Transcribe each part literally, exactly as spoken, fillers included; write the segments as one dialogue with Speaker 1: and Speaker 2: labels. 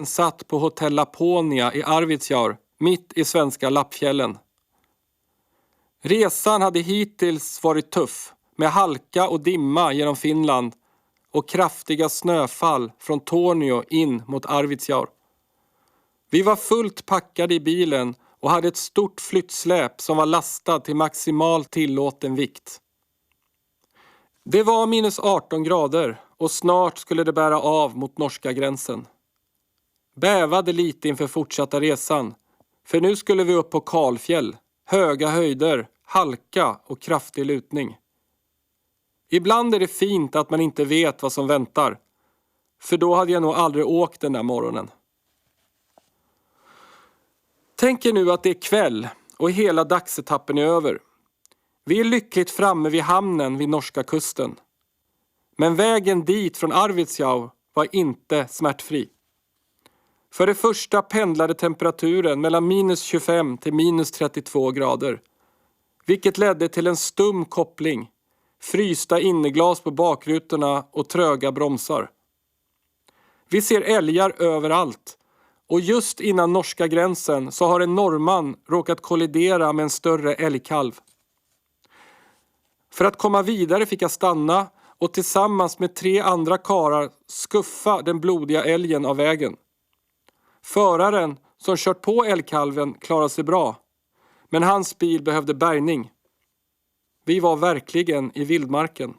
Speaker 1: satt på hotell Laponia i Arvidsjaur, mitt i svenska Lappfjällen. Resan hade hittills varit tuff, med halka och dimma genom Finland och kraftiga snöfall från Tornio in mot Arvidsjaur. Vi var fullt packade i bilen och hade ett stort flyttsläp som var lastad till maximal tillåten vikt. Det var minus arton grader och snart skulle det bära av mot norska gränsen. Bävade lite inför fortsatta resan, för nu skulle vi upp på kalfjäll, höga höjder, halka och kraftig lutning. Ibland är det fint att man inte vet vad som väntar, för då hade jag nog aldrig åkt den där morgonen. Tänk er nu att det är kväll och hela dagsetappen är över. Vi är lyckligt framme vid hamnen vid norska kusten. Men vägen dit från Arvidsjaur var inte smärtfri. För det första pendlade temperaturen mellan minus tjugofem till minus trettiotvå grader. Vilket ledde till en stum koppling, frysta inneglas på bakrutorna och tröga bromsar. Vi ser älgar överallt. Och just innan norska gränsen så har en norrman råkat kollidera med en större älgkalv. För att komma vidare fick jag stanna och tillsammans med tre andra karar skuffa den blodiga älgen av vägen. Föraren som kört på älgkalven klarade sig bra, men hans bil behövde bärgning. Vi var verkligen i vildmarken.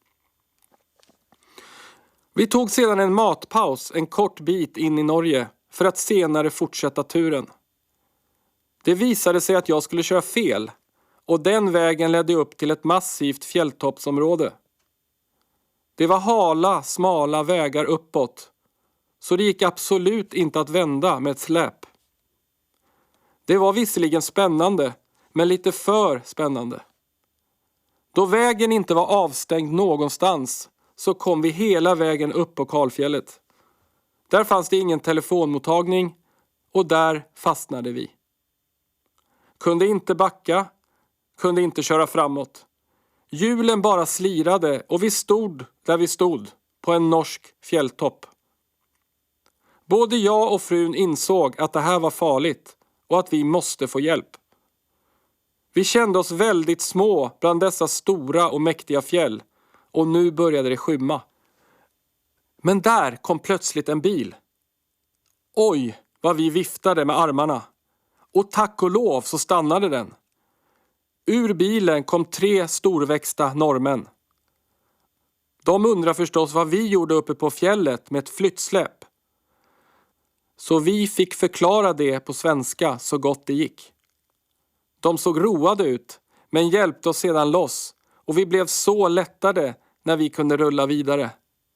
Speaker 1: Vi tog sedan en matpaus en kort bit in i Norge för att senare fortsätta turen. Det visade sig att jag skulle köra fel och den vägen ledde upp till ett massivt fjälltoppsområde. Det var hala, smala vägar uppåt, så det gick absolut inte att vända med ett släp. Det var visserligen spännande, men lite för spännande. Då vägen inte var avstängd någonstans så kom vi hela vägen upp på kalfjället. Där fanns det ingen telefonmottagning och där fastnade vi. Kunde inte backa, kunde inte köra framåt. Hjulen bara slirade och vi stod där vi stod på en norsk fjälltopp. Både jag och frun insåg att det här var farligt och att vi måste få hjälp. Vi kände oss väldigt små bland dessa stora och mäktiga fjäll och nu började det skymma. Men där kom plötsligt en bil. Oj, vad vi viftade med armarna. Och tack och lov så stannade den. Ur bilen kom tre storväxta norrmän. De undrar förstås vad vi gjorde uppe på fjället med ett flyttsläp. Så vi fick förklara det på svenska så gott det gick. De såg roade ut, men hjälpte oss sedan loss och vi blev så lättade när vi kunde rulla vidare.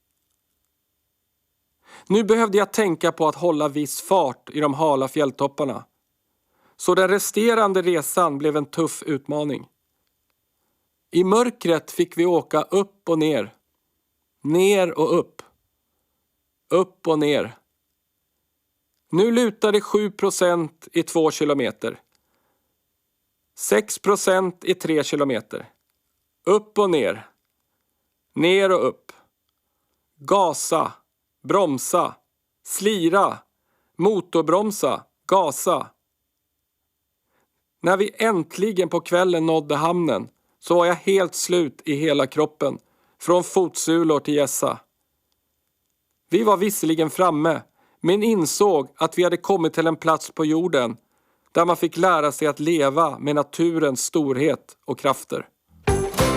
Speaker 1: Nu behövde jag tänka på att hålla viss fart i de hala fjälltopparna. Så den resterande resan blev en tuff utmaning. I mörkret fick vi åka upp och ner. Ner och upp. Upp och ner. Nu lutade sju procent i två kilometer. sex procent i tre kilometer. Upp och ner. Ner och upp. Gasa. Bromsa. Slira. Motorbromsa. Gasa. När vi äntligen på kvällen nådde hamnen så var jag helt slut i hela kroppen. Från fotsulor till gässa. Vi var visserligen framme, men insåg att vi hade kommit till en plats på jorden där man fick lära sig att leva med naturens storhet och krafter.